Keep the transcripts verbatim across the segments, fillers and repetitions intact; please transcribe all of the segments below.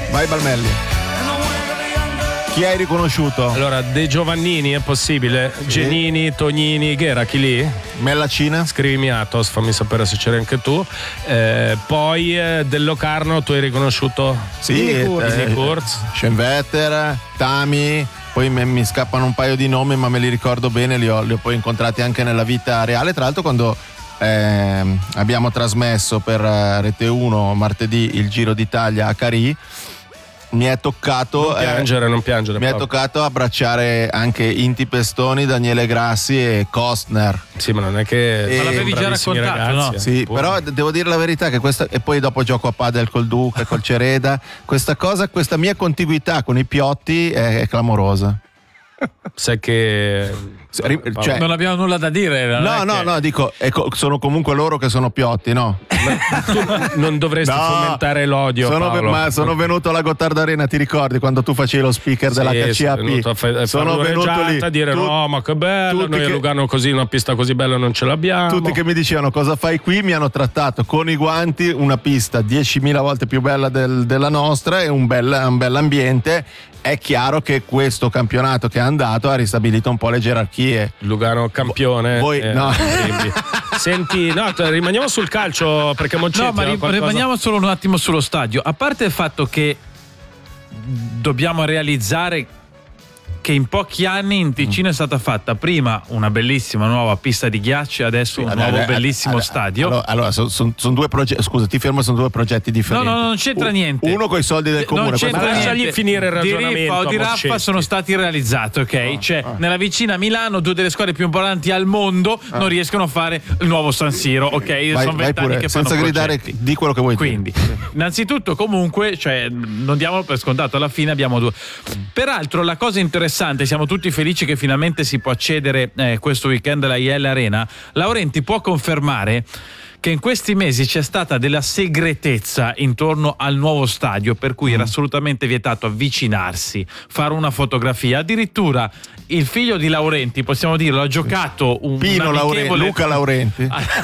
Vai Balmelli. Chi hai riconosciuto? Allora, De Giovannini è possibile? Sì. Genini, Tognini, che era chi lì? Mellacina. Scrivimi Atos, fammi sapere se c'eri anche tu. Eh, poi eh, del Locarno tu hai riconosciuto? Sì, eh, Kurz, Schenvetter, Tami. Poi me, mi scappano un paio di nomi, ma me li ricordo bene, li ho, li ho poi incontrati anche nella vita reale. Tra l'altro quando eh, abbiamo trasmesso per Rete uno martedì il Giro d'Italia a Carì, mi è toccato non piangere, eh, non piangere mi proprio. è toccato abbracciare anche Inti Pestoni, Daniele Grassi e Kostner. Sì, ma non è che e... ma l'avevi già raccontato, ragazzi, no? Sì, eh. però devo dire la verità che questa, e poi dopo gioco a padel col Duca e col Cereda, questa cosa, questa mia contiguità con i Piotti è, è clamorosa. Sai che cioè, non abbiamo nulla da dire. No, no, che... no, dico, ecco, sono comunque loro che sono Piotti, no? Tu non dovresti no, fomentare l'odio. Sono, Paolo. Ma sono venuto alla Gottardo Arena, ti ricordi quando tu facevi lo speaker sì, della H C A P? A fa- sono venuto lì a dire tu, no, ma che bello, noi che, a Lugano così una pista così bella non ce l'abbiamo. Tutti che mi dicevano cosa fai qui mi hanno trattato con i guanti una pista diecimila volte più bella del, della nostra e un bel, un bell'ambiente. È chiaro che questo campionato che è andato ha ristabilito un po' le gerarchie. Lugano campione. Voi eh, no. Senti, no, rimaniamo sul calcio perché Moncetti no, ma ri- qualcosa... rimaniamo solo un attimo sullo stadio. A parte il fatto che dobbiamo realizzare che in pochi anni in Ticino è stata fatta prima una bellissima nuova pista di ghiaccio e adesso un nuovo bellissimo stadio. Allora, allora sono son, son due progetti. Scusa, ti fermo, sono due progetti differenti. No, no, non c'entra niente. Uno con i soldi del comune. Non c'entra niente. Lasciagli finire il ragionamento. Di Riffa o di Raffa sono stati realizzati, ok? Ah, cioè, ah. nella vicina Milano, due delle squadre più importanti al mondo ah. non riescono a fare il nuovo San Siro, ok? Vai, sono vent'anni che fanno senza gridare, progetti. di quello che vuoi Quindi, dire. innanzitutto, comunque, cioè, non diamo per scontato, alla fine abbiamo due. Peraltro, la cosa interessante, siamo tutti felici che finalmente si può accedere eh, questo weekend alla I L Arena. Laurenti può confermare che in questi mesi c'è stata della segretezza intorno al nuovo stadio, per cui mm. era assolutamente vietato avvicinarsi, fare una fotografia. Addirittura il figlio di Laurenti, possiamo dirlo, ha giocato un Pino Laurenti, Luca Laurenti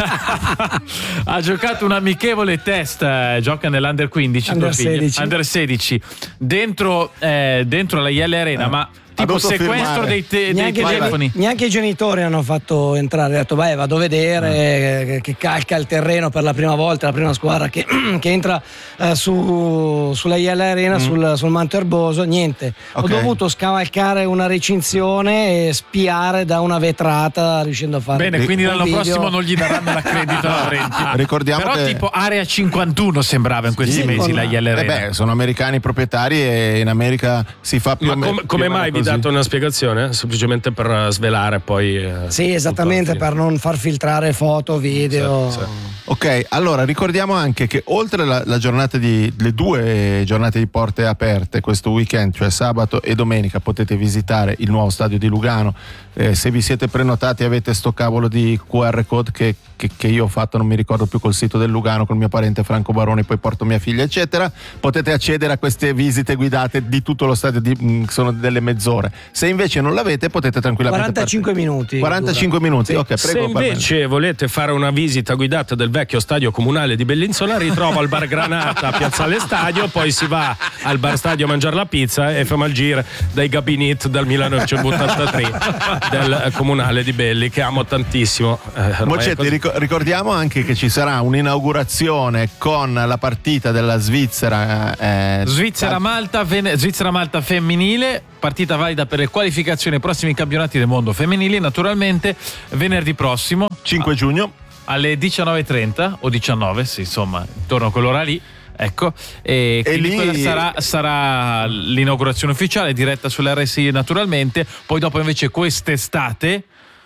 ha giocato un amichevole test, eh, gioca nell'Under quindici, Under sedici, Under sedici dentro, eh, dentro la I L Arena, eh. ma tipo sequestro dei, te- dei telefoni. Neanche i genitori hanno fatto entrare, ha detto vai vado a vedere eh. che calca il terreno per la prima volta, la prima squadra che, che entra eh, su, sulla I L Arena, mm. sul, sul Manto Erboso, niente, okay. Ho dovuto scavalcare una recinzione e spiare da una vetrata riuscendo a fare bene, quindi l'anno video. Prossimo non gli daranno l'accredito a Laurenti. Ricordiamo però che... tipo area cinquantuno sembrava in questi sì, mesi la I L Arena. Eh beh, sono americani proprietari e in America si fa più ma o meno. Com- come mai vi dato una spiegazione? Semplicemente per svelare poi eh, sì, esattamente, per non far filtrare foto, video. Sì, sì. Ok, allora ricordiamo anche che oltre la, la giornata di le due giornate di porte aperte questo weekend, cioè sabato e domenica, potete visitare il nuovo stadio di Lugano. Eh, se vi siete prenotati avete sto cavolo di Q R code che, che, che io ho fatto, non mi ricordo più, col sito del Lugano, col mio parente Franco Baroni, poi porto mia figlia eccetera, potete accedere a queste visite guidate di tutto lo stadio, di, mh, sono delle mezz'ore. Se invece non l'avete potete tranquillamente quarantacinque part- minuti quarantacinque minuti, ok, prego. Se invece volete fare una visita guidata del vecchio stadio comunale di Bellinzona, ritrova al bar Granata a Piazzale Stadio, poi si va al bar stadio a mangiare la pizza e fa il giro dai gabinetti del millenovecentottantatré del comunale di Belli, che amo tantissimo. Eh, Mocetti, ric- ricordiamo anche che ci sarà un'inaugurazione con la partita della Svizzera eh, Svizzera-Malta Ven- Svizzera-Malta femminile, partita valida per le qualificazioni ai prossimi campionati del mondo femminili, naturalmente venerdì prossimo cinque giugno alle diciannove e trenta o diciannove, sì, insomma intorno a quell'ora lì, ecco, e, e lì lì sarà, sarà l'inaugurazione ufficiale diretta sull'R S I naturalmente. Poi dopo invece quest'estate,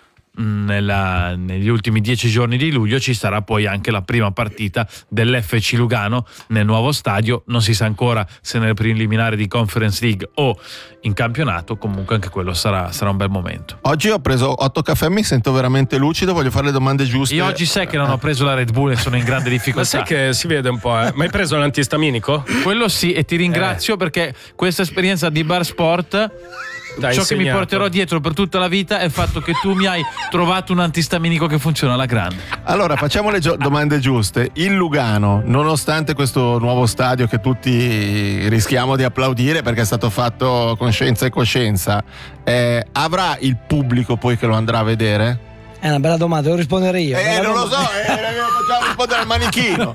nella, negli ultimi dieci giorni di luglio, ci sarà poi anche la prima partita dell'F C Lugano nel nuovo stadio. Non si sa ancora se nel preliminare di Conference League o in campionato, comunque anche quello sarà, sarà un bel momento. Oggi ho preso otto caffè, mi sento veramente lucido, voglio fare le domande giuste. Io oggi sai che non ho preso la Red Bull e sono in grande difficoltà. Ma sai che si vede un po', eh? Ma hai preso l'antistaminico? Quello sì, e ti ringrazio eh. perché questa esperienza di bar sport T'ha ciò che mi insegnato. porterò dietro per tutta la vita è il fatto che tu mi hai trovato un antistaminico che funziona alla grande. Allora, facciamo le gio- domande giuste. Il Lugano, nonostante questo nuovo stadio che tutti rischiamo di applaudire perché è stato fatto con scienza e coscienza, eh, avrà il pubblico poi che lo andrà a vedere? È una bella domanda, devo rispondere io. Eh, Bella non lo domanda. so, eh, facciamo rispondere al manichino.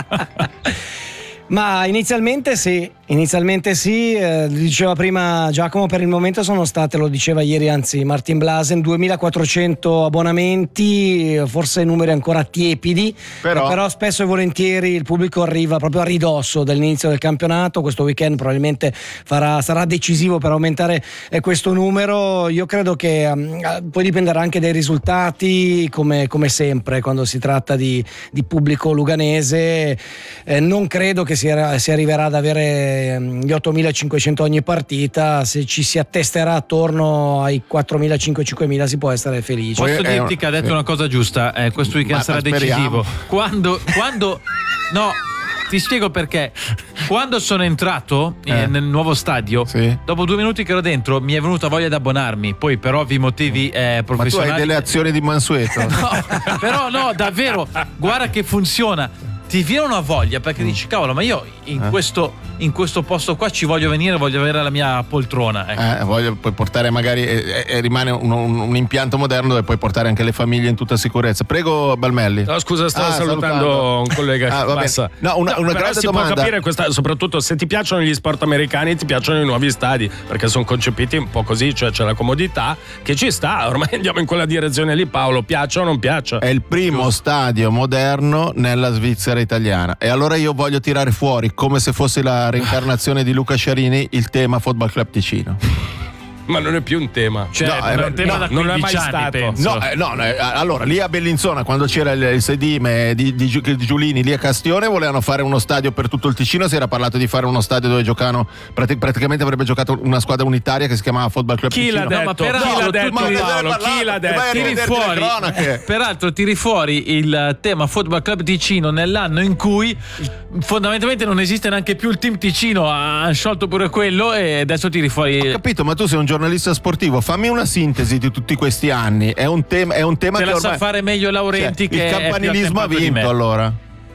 Ma inizialmente sì, inizialmente sì, eh, diceva prima Giacomo, per il momento sono state, lo diceva ieri anzi Martin Blasen, duemilaquattrocento abbonamenti, forse numeri ancora tiepidi, Però- eh, però spesso e volentieri il pubblico arriva proprio a ridosso dell'inizio del campionato. Questo weekend probabilmente farà, sarà decisivo per aumentare eh, questo numero. Io credo che um, poi dipenderà anche dai risultati, come, come sempre quando si tratta di, di pubblico luganese. Eh, non credo che si, si arriverà ad avere ehm, gli ottomilacinquecento ogni partita. Se ci si attesterà attorno ai quattromilacinquecento-cinquemila si può essere felici. Posso Poi è dirti un- che ha detto una cosa giusta, eh, questo weekend Ma- sarà ma speriamo. decisivo. Quando, quando no, ti spiego perché. Quando sono entrato eh, Eh. nel nuovo stadio, Sì. dopo due minuti che ero dentro, mi è venuta voglia di abbonarmi. Poi, per ovvi motivi eh, Ma tu hai professionali. delle azioni di Mansueto? No, però no, davvero, guarda che funziona. Ti viene una voglia perché dici, cavolo, ma io in, Eh. questo, in questo posto qua ci voglio venire, voglio avere la mia poltrona. Ecco. Eh, voglio poi portare magari e, e rimane un, un- un impianto moderno dove puoi portare anche le famiglie in tutta sicurezza. Prego Balmelli. No, scusa, stavo Ah, salutando, salutando. un collega Ah, che va bene. passa. No, una- una però grande si domanda. può capire questa, soprattutto se ti piacciono gli sport americani, ti piacciono i nuovi stadi, perché sono concepiti un po' così, cioè c'è la comodità che ci sta. Ormai andiamo in quella direzione lì, Paolo, piaccia o non piaccia. È il primo stadio moderno nella Svizzera italiana. E allora io voglio tirare fuori, come se fosse la reincarnazione di Luca Sciarini, il tema Football Club Ticino. Ma non è più un tema. Cioè, No, non eh, è un tema no, da non è mai quindici anni, stato. penso. No, eh, no, no, eh, allora lì a Bellinzona, quando c'era il, il sedime di, di, Giu- di Giulini lì a Castione, volevano fare uno stadio per tutto il Ticino. Si era parlato di fare uno stadio dove giocavano, prati- praticamente avrebbe giocato una squadra unitaria che si chiamava Football Club Chi Ticino. l'ha detto? No, ma Chi peraltro l'ha tu- detto, ma ne Paolo? stai Chi l'ha parlando? detto? Vai a Tiri rivederti le fuori, cronache. peraltro tiri fuori il tema Football Club Ticino nell'anno in cui fondamentalmente non esiste neanche più il team Ticino, ha sciolto pure quello e adesso tiri Ho fuori. capito, ma tu sei un giornalista sportivo, fammi una sintesi di tutti questi anni. È un, tem- è un tema Te che la ormai sa fare meglio Laurenti, cioè, che il è più campanilismo ha attempato di me. vinto allora.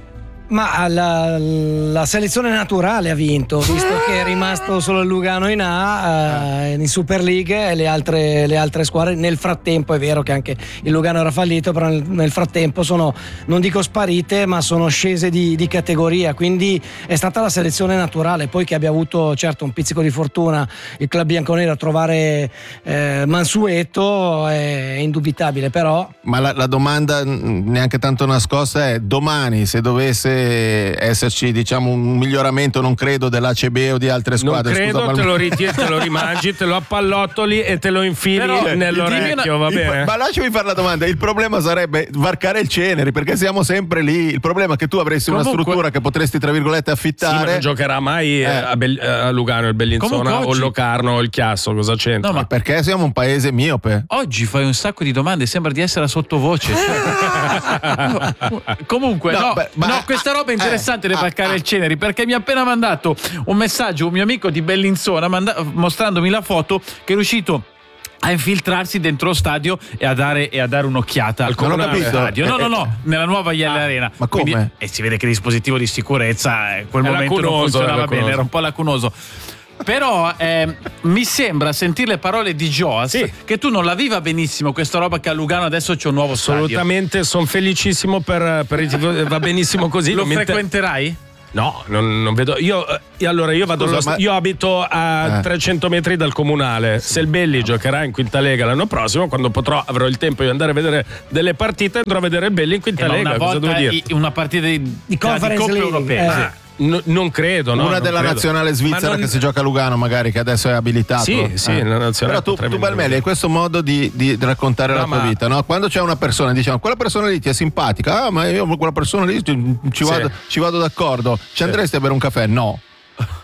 Ma la, la selezione naturale ha vinto, visto che è rimasto solo il Lugano in A, eh, in Super League, e le altre, le altre squadre nel frattempo, è vero che anche il Lugano era fallito, però nel, nel frattempo sono, non dico sparite, ma sono scese di, di categoria, quindi è stata la selezione naturale. Poi che abbia avuto certo un pizzico di fortuna il club bianconero a trovare eh, Mansueto è indubitabile, però Ma la, la domanda mh, neanche tanto nascosta è: domani se dovesse esserci, diciamo, un miglioramento, non credo, dell'A C B o di altre Non squadre, credo, scusa, te Balmelli. lo ritiri, te lo rimangi, te lo appallottoli e te lo infili Però, nell'orecchio, va Il- bene? ma lasciami fare la domanda. Il problema sarebbe varcare il Ceneri, perché siamo sempre lì. Il problema è che tu avresti una Comunque- struttura che potresti, tra virgolette, Sì, ma affittare. non giocherà mai eh, Eh. a, Bel- a Lugano il Bellinzona Comunque o oggi- il Locarno o il Chiasso, cosa c'entra? No, ma- Perché siamo un paese miope. Oggi fai un sacco di domande, sembra di essere a sottovoce. Comunque, No, no, beh, ma- no, questa roba è interessante eh, da varcare ah, il Ceneri, perché mi ha appena mandato un messaggio un mio amico di Bellinzona manda- mostrandomi la foto che è riuscito a infiltrarsi dentro lo stadio e a dare, e a dare un'occhiata al Non ho comunale capito. stadio. No, Eh, no, no, nella nuova I L Arena. ma come? Quindi- e si vede che il dispositivo di sicurezza in quel È momento non lacunoso, funzionava è lacunoso. bene, era un po' lacunoso. Però eh, mi sembra sentire le parole di Joas Sì. che tu non la viva benissimo questa roba che a Lugano adesso c'è un nuovo stadio. Assolutamente, sono felicissimo per, per i tifosi, va benissimo così. Lo non mi inter- frequenterai? No, non, non vedo. Io, eh, allora, io vado Scusa, allo sta- ma- io abito a Eh. trecento metri dal comunale. Se il Belli giocherà in quinta lega l'anno prossimo, quando potrò, avrò il tempo di andare a vedere delle partite, andrò a vedere il Belli in quinta Eh, ma lega. una Cosa volta devo dire? i- una partita di, Di Conference Coppe League, europee. eh. Sì. No, non credo, no, Una non della credo. nazionale Ma svizzera non- che si gioca a Lugano, magari, che adesso è abilitato. Sì, sì, la nazionale Però tu, potrebbe tu Balmelli, hai questo modo di, di raccontare No, la tua ma- vita, no? Quando c'è una persona e diciamo quella persona lì ti è simpatica, ah, ma io con quella persona lì ci, ci Sì. vado, ci vado d'accordo, ci andresti a bere un caffè? No.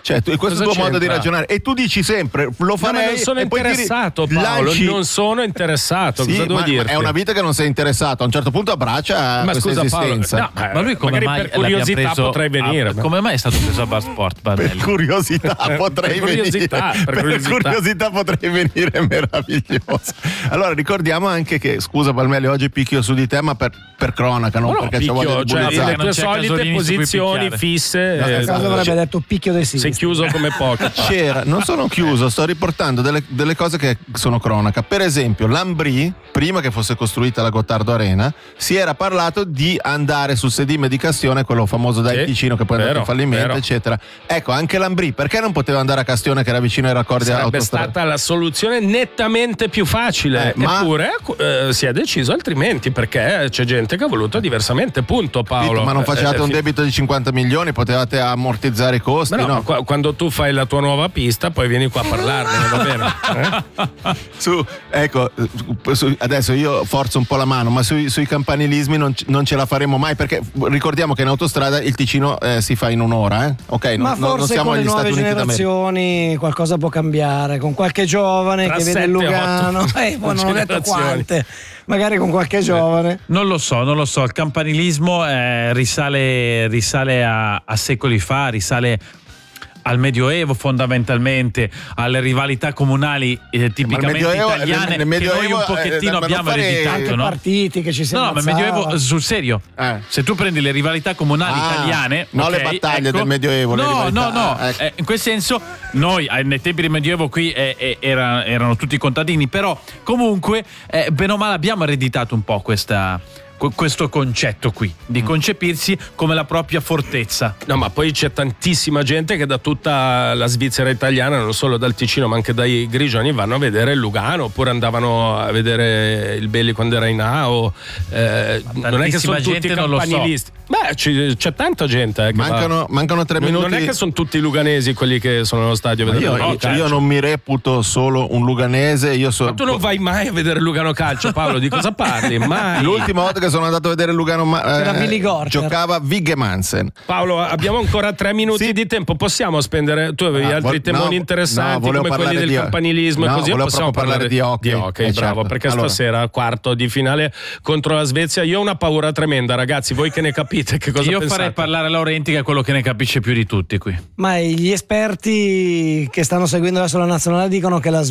Cioè, tu, questo è il tuo modo di ragionare. E tu dici sempre, lo farei. No, ma non sono e poi interessato, ti Paolo. lanci... Non sono interessato. Sì, cosa devo ma, dirti? ma è una vita che non sei interessato. A un certo punto abbraccia ma questa scusa, esistenza. Paolo, no, Ma lui come magari mai per curiosità preso, potrei venire. ah, come mai è stato preso a Bar Sport? Per curiosità potrei per curiosità, venire. per Per curiosità. curiosità potrei venire, meraviglioso. Allora ricordiamo anche che, scusa Palmelli, oggi picchio su di te, ma per, per cronaca, non No, perché picchio, c'ho voglia di cioè, bullizzare. le tue Non c'è solite Casolini su cui posizioni picchiare. fisse. No, eh, esatto. Caso avrebbe detto picchio dei sei sinistri. chiuso come pochi. C'era, non sono chiuso, sto riportando delle, delle cose che sono cronaca. Per esempio, l'Ambrì, prima che fosse costruita la Gottardo Arena, si era parlato di andare sul sedime di Castione, quello famoso da Sì, Ticino che poi è andato in vero, fallimento, vero. eccetera. Ecco, anche l'Ambrì, perché non poteva andare a Castione che era vicino ai raccordi Sarebbe autostrada? stata la soluzione nettamente più facile, Eh, ma- eppure eh, si è deciso altrimenti perché c'è gente che ha voluto diversamente, punto Paolo. Ma non facevate Eh, un fi- debito di cinquanta milioni, potevate ammortizzare i costi, Ma no, no? ma qua- quando tu fai la tua nuova pista poi vieni qua a parlarne, va bene? Eh? Su, ecco, su- adesso io forzo un po' la mano, ma sui, sui campanilismi non, c- non ce la faremo mai, perché ricordiamo che in autostrada il Ticino eh, si fa in un'ora, eh? Ok, non, Ma non- non forse siamo con le agli nuove Stati Uniti d'America. generazioni qualcosa può cambiare, con qualche giovane Tra che vede sette, il Lugano, otto eh, poi non ho detto generazioni. quante, magari con qualche giovane. Non lo so, non lo so. Il campanilismo eh, risale, risale a, a secoli fa, risale al Medioevo fondamentalmente, alle rivalità comunali eh, tipicamente Medioevo- italiane nel- nel che noi un Medioevo, pochettino eh, ma non abbiamo fare- ereditato, Anche no? partiti che ci si No, no, ma il ammazzava. Medioevo sul serio. Eh. Se tu prendi le rivalità comunali Ah, italiane, non ok, le battaglie ecco. del Medioevo, le No, rivalità. no, no. Ah, ecco. Eh, in quel senso, noi eh, nei tempi del Medioevo qui eh, eh, era- erano tutti contadini, però comunque, eh, bene o male, abbiamo ereditato un po' questa. que- Questo concetto qui di concepirsi come la propria fortezza. No, ma poi c'è tantissima gente che da tutta la Svizzera italiana, non solo dal Ticino ma anche dai Grigioni, vanno a vedere il Lugano, oppure andavano a vedere il Belli quando era in A O. Eh, non è che sono Tantissima tutti gente non lo so. campanilisti. Beh, ci- c'è tanta gente. eh, che Mancano, va. mancano tre Non- minuti. Non è che sono tutti luganesi quelli che sono allo stadio a Ma vedere io, il Lugano io- calcio. io non mi reputo solo un luganese. Io so, Ma tu non vai mai a vedere il Lugano calcio, Paolo? Di cosa parli? Mai. L'ultima volta che sono andato a vedere il Lugano ma- Era eh, Willy Gorter. giocava Vigge Mansen. Paolo, abbiamo ancora tre minuti Sì. di tempo. Possiamo spendere? Tu avevi Ah, altri vol- temoni no, interessanti no, volevo come quelli parlare del di- campanilismo no, e così. O volevo possiamo proprio parlare di hockey. Di hockey, Eh, bravo. certo. Perché Allora. stasera, quarto di finale contro la Svezia, io ho una paura tremenda, ragazzi. Voi che ne capite? Che cosa Io pensate? farei parlare Laurenti, che è quello che ne capisce più di tutti qui. Ma gli esperti che stanno seguendo adesso la nazionale dicono che la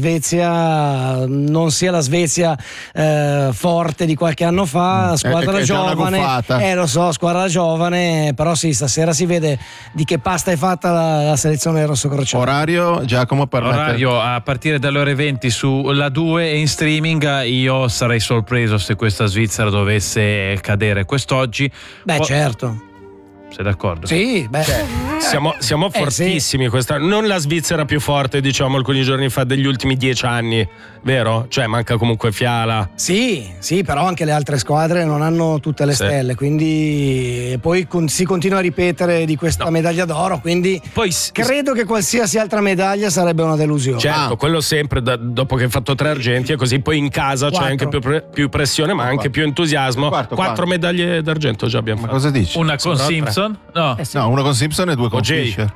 Svezia non sia la Svezia eh, forte di qualche anno fa, squadra è- è già una giovane. guffata. Eh, lo so, squadra giovane, però sì, stasera si vede di che pasta è fatta la, la selezione rossocrociata. Orario, Giacomo, per me. Orario a partire dalle ore venti sulla due e in streaming. Io sarei sorpreso se questa Svizzera dovesse cadere quest'oggi. Beh, Po- certo. Sei d'accordo? Sì, beh. Siamo, siamo Eh, fortissimi quest'anno. Non la Svizzera più forte, diciamo, alcuni giorni fa degli ultimi dieci anni, vero? Cioè, manca comunque Fiala. Sì, sì, però anche le altre squadre non hanno tutte le Sì. stelle, quindi e poi con- si continua a ripetere di questa No. medaglia d'oro, quindi Poi s- credo che qualsiasi altra medaglia sarebbe una delusione. Certo, Ah. quello sempre da- dopo che hai fatto tre argenti e così poi in casa c'è Quattro. anche più, pre- più pressione ma anche più entusiasmo. Quarto, Quattro quarto. medaglie d'argento già abbiamo Ma fatto. cosa dici? Una con Sono tre. Simpson? No. Eh sì. No, uno con Simpson e due con O Jay. Fischer.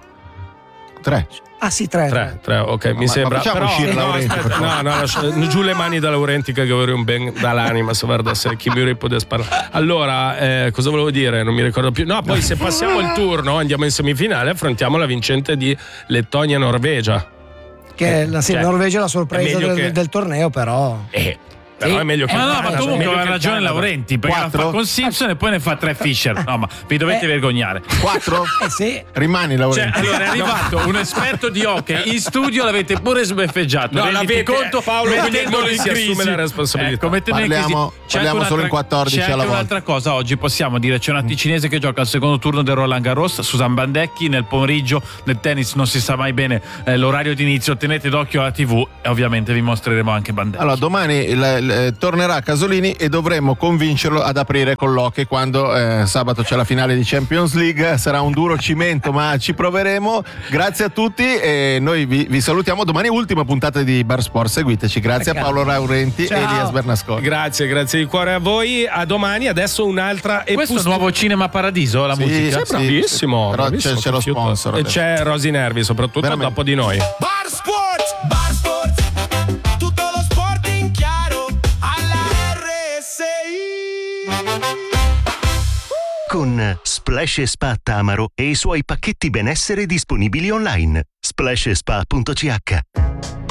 Tre. Ah sì, tre. Tre, tre, ok, mi ma sembra. facciamo Però, uscire no, Laurenti, aspetta, per no, favore. no, lascia- giù le mani da Laurenti che vorrei un ben dall'anima se guardasse chi mi ripode parlare. Allora, eh, cosa volevo dire? Non mi ricordo più. No, poi se passiamo il turno, andiamo in semifinale, affrontiamo la vincente di Lettonia-Norvegia. Che la, sì, Cioè, la Norvegia è la è sorpresa meglio del, che- del torneo, però. Eh, però Sì. è meglio che Eh, il no, Canada, ma comunque meglio aveva che il ragione Canada. Laurenti, perché la Quattro? fa con Simpson e poi ne fa tre Fischer. No, ma vi dovete Eh. vergognare. Quattro? Eh sì. Rimani, Cioè, Laurenti. allora è arrivato un esperto di hockey in studio, l'avete pure sbeffeggiato. No, Renditi l'avete- conto, Paolo, quindi mettendolo lui in si crisi. assume la responsabilità. Ecco, mettendolo in Parliamo- crisi. C'è parliamo anche solo in un'altra- quattordici c'è alla anche volta. un'altra cosa oggi possiamo dire, c'è una ticinese che gioca al secondo turno del Roland Garros, Susan Bandecchi. Nel pomeriggio nel tennis non si sa mai bene eh, l'orario di inizio, tenete d'occhio alla tivù e ovviamente vi mostreremo anche Bandecchi. Allora, domani il, eh, tornerà Casolini e dovremmo convincerlo ad aprire colloqui quando eh, sabato c'è la finale di Champions League. Sarà un duro cimento, ma ci proveremo. Grazie a tutti e noi vi, vi salutiamo. Domani ultima puntata di Bar Sport, seguiteci. Grazie a Paolo Laurenti Ciao. e Elias Bernasconi. Grazie, grazie di cuore a voi. A domani. Adesso un'altra. E Questo pust- nuovo Cinema Paradiso, la Sì, musica. sì, bravissimo. però bravissimo, c'è, c'è lo compiuto. sponsor E adesso. c'è Rosy Nervi, soprattutto Veramente. dopo di noi. Bar Sport, Bar Sport, tutto lo sport in chiaro alla R S I. Con Splash e Spa Tamaro e i suoi pacchetti benessere disponibili online. splash e spa punto c h